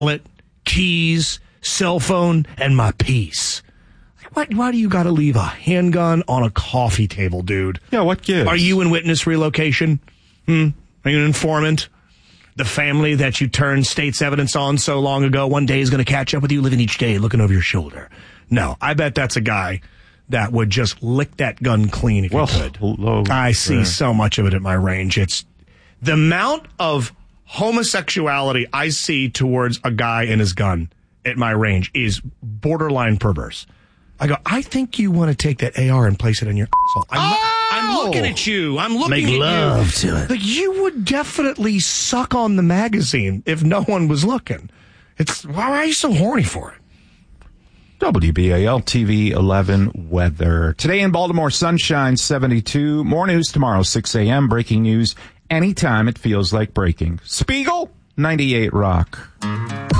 wallet, keys, cell phone, and my piece. Why do you got to leave a handgun on a coffee table, dude? Yeah, what gives? Are you in witness relocation? Are you an informant? The family that you turned state's evidence on so long ago one day is going to catch up with you, living each day, looking over your shoulder. No, I bet that's a guy that would just lick that gun clean if he could. I see so much of it at my range. It's the amount of homosexuality I see towards a guy and his gun at my range is borderline perverse. I go, I think you want to take that AR and place it in your asshole. I'm looking at you. I'm looking at you. Make love to it. Like, you would definitely suck on the magazine if no one was looking. Why are you so horny for it? WBAL TV 11 weather. Today in Baltimore, sunshine 72. More news tomorrow, 6 a.m. Breaking news anytime it feels like breaking. Spiegel, 98 Rock.